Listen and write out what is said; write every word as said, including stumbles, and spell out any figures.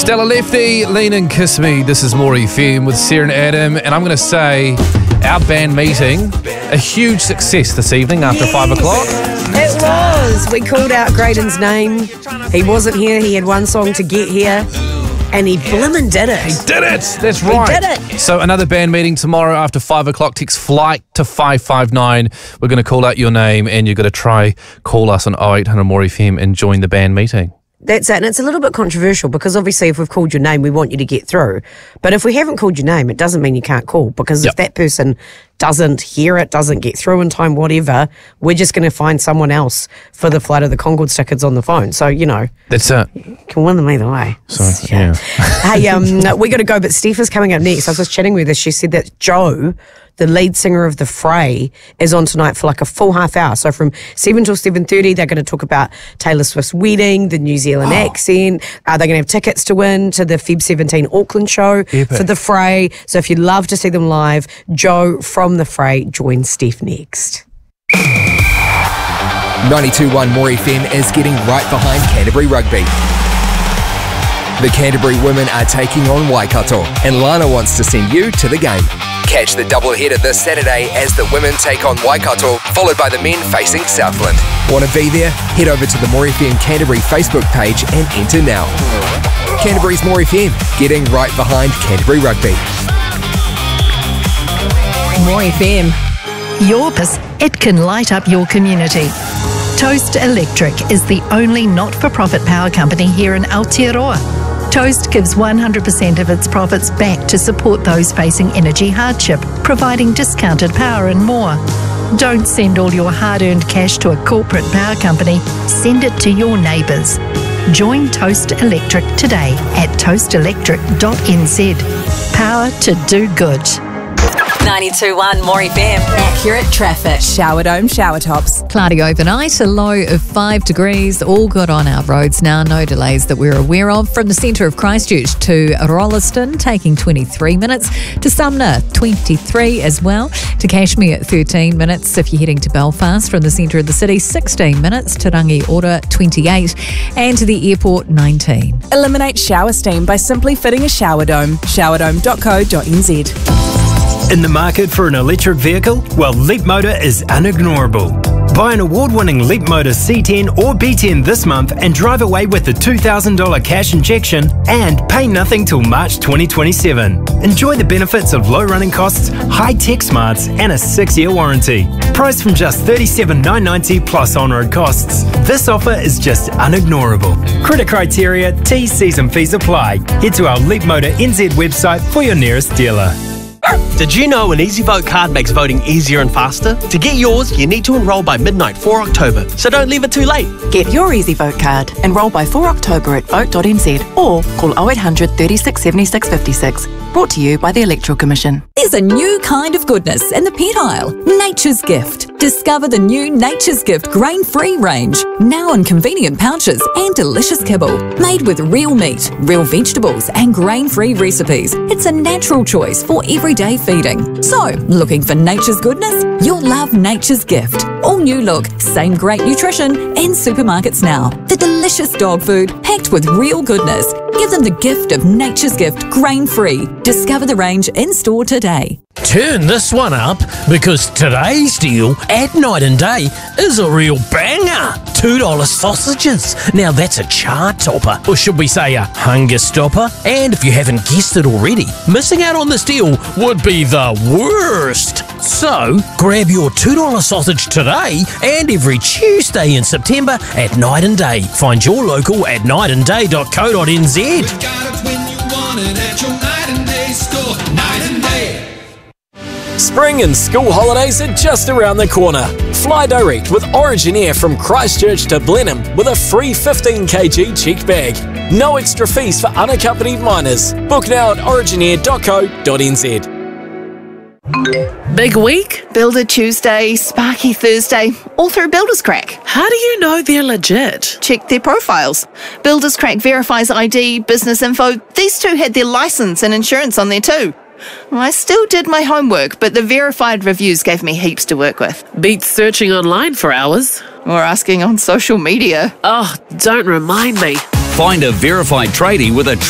Stella Lefty, Lean and Kiss Me. This is More F M with Sarah and Adam, and I'm going to say our band meeting, a huge success this evening after yes. five o'clock. It was. We called out Graydon's name. He wasn't here. He had one song to get here, and he blimmin' did it. He did it. That's right. He did it. So another band meeting tomorrow after five o'clock. Text FLIGHT to five five nine. We're going to call out your name, and you're going to try call us on oh eight hundred More F M and join the band meeting. That's it, and it's a little bit controversial because obviously if we've called your name, we want you to get through. But if we haven't called your name, it doesn't mean you can't call, because yep. if that person doesn't hear it, doesn't get through in time, whatever, we're just going to find someone else for the Flight of the Conchords tickets on the phone. So, you know. That's it. You can win them either way. So, yeah. Hey, um, we got to go, but Steph is coming up next. I was just chatting with her. She said that Joe, the lead singer of The Fray, is on tonight for like a full half hour. So from seven till seven thirty, they're going to talk about Taylor Swift's wedding, the New Zealand oh. accent. Uh, they're going to have tickets to win to the February seventeenth Auckland show Epic. for The Fray. So if you'd love to see them live, Joe from The Fray joins Steph next. ninety-two point one More F M is getting right behind Canterbury Rugby. The Canterbury women are taking on Waikato, and Lana wants to send you to the game. Catch the doubleheader this Saturday as the women take on Waikato, followed by the men facing Southland. Want to be there? Head over to the More F M Canterbury Facebook page and enter now. Canterbury's More F M, getting right behind Canterbury Rugby. More F M. Your bus, it can light up your community. Toast Electric is the only not-for-profit power company here in Aotearoa. Toast gives one hundred percent of its profits back to support those facing energy hardship, providing discounted power and more. Don't send all your hard-earned cash to a corporate power company. Send it to your neighbours. Join Toast Electric today at toast electric dot n z. Power to do good. ninety-two point one More F M. Accurate traffic. Shower Dome shower tops. Cloudy overnight, a low of five degrees. All good on our roads now. No delays that we're aware of. From the centre of Christchurch to Rolleston, taking twenty-three minutes. To Sumner, twenty-three as well. To Cashmere, thirteen minutes. If you're heading to Belfast from the centre of the city, sixteen minutes. To Rangiora, twenty-eight. And to the airport, nineteen. Eliminate shower steam by simply fitting a shower dome. shower dome dot co dot n z. In the market for an electric vehicle? Well, Leapmotor is unignorable. Buy an award-winning Leapmotor C ten or B ten this month and drive away with a two thousand dollars cash injection and pay nothing till March twenty twenty-seven. Enjoy the benefits of low running costs, high-tech smarts and a six-year warranty. Priced from just thirty-seven thousand nine hundred ninety dollars plus on-road costs. This offer is just unignorable. Credit criteria, T's, C's and fees apply. Head to our Leapmotor N Z website for your nearest dealer. Did you know an EasyVote card makes voting easier and faster? To get yours, you need to enrol by midnight four October, so don't leave it too late. Get your EasyVote card. Enrol by four October at vote dot n z or call oh eight hundred, thirty-six, seventy-six, fifty-six. Brought to you by the Electoral Commission. There's a new kind of goodness in the pet aisle. Nature's Gift. Discover the new Nature's Gift grain-free range. Now in convenient pouches and delicious kibble. Made with real meat, real vegetables and grain-free recipes. It's a natural choice for everyday feeding. So, looking for nature's goodness? You'll love Nature's Gift. All new look, same great nutrition in supermarkets now. The delicious dog food packed with real goodness. Give them the gift of Nature's Gift grain-free. Discover the range in store today. Turn this one up because today's deal at Night and Day is a real banger. two dollar sausages. Now that's a chart topper, or should we say a hunger stopper? And if you haven't guessed it already, missing out on this deal would be the worst. So grab your two dollar sausage today and every Tuesday in September at Night and Day. Find your local at night and day dot co dot n z. We've got it when you want it at your Night and Day store. Night and Day. Spring and school holidays are just around the corner. Fly direct with Origin Air from Christchurch to Blenheim with a free fifteen kilogram checked bag. No extra fees for unaccompanied minors. Book now at origin air dot co dot n z. Big week? Builder Tuesday, Sparky Thursday, all through Builders Crack. How do you know they're legit? Check their profiles. Builders Crack verifies I D, business info. These two had their license and insurance on there too. I still did my homework, but the verified reviews gave me heaps to work with. Beats searching online for hours. Or asking on social media. Oh, don't remind me. Find a verified tradie with a